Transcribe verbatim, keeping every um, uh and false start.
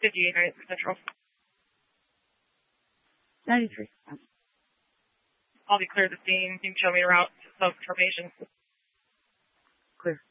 fifty-eight, right? Central. ninety-three. I'll be clear the scene. You can show me a route to self-formation. Clear.